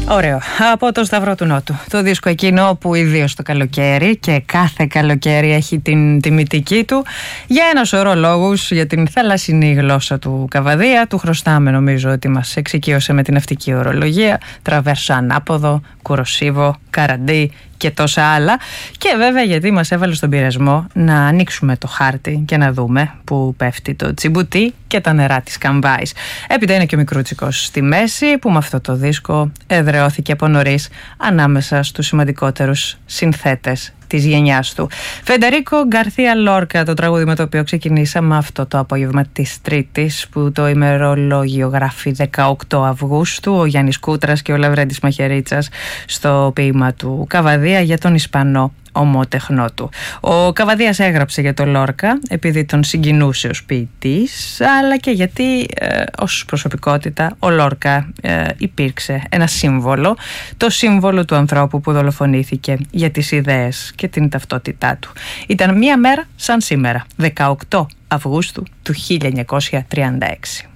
Ωραίο. Από το Σταυρό του Νότου. Το δίσκο εκείνο που ιδίως το καλοκαίρι και κάθε καλοκαίρι έχει την τιμητική του για ένα σωρό λόγους, για την θαλασσινή γλώσσα του Καβαδία. Του χρωστάμε, νομίζω ότι μας εξοικείωσε με την ναυτική ορολογία. Τραβέρσο ανάποδο, κουροσίβο, καραντί και τόσα άλλα. Και βέβαια γιατί μας έβαλε στον πειρασμό να ανοίξουμε το χάρτη και να δούμε που πέφτει το τσιμπουτί και τα νερά της Καμβάης. Έπειτα είναι και ο Μικρούτσικος στη μέση, που με αυτό το δίσκο εδραιώθηκε από νωρίς ανάμεσα στους σημαντικότερους συνθέτες της γενιάς του. Φεντερίκο Γκαρθία Λόρκα, το τραγούδι με το οποίο ξεκινήσαμε αυτό το απόγευμα της Τρίτης, που το ημερολόγιο γράφει 18 Αυγούστου, ο Γιάννης Κούτρας και ο Λαβρέντης Μαχαιρίτσας στο ποίημα του Καβαδία για τον Ισπανό ομότεχνό του. Ο Καβαδίας έγραψε για τον Λόρκα επειδή τον συγκινούσε ως ποιητής, αλλά και γιατί ως προσωπικότητα ο Λόρκα υπήρξε ένα σύμβολο, το σύμβολο του ανθρώπου που δολοφονήθηκε για τις ιδέες και την ταυτότητά του. Ήταν μία μέρα σαν σήμερα, 18 Αυγούστου του 1936.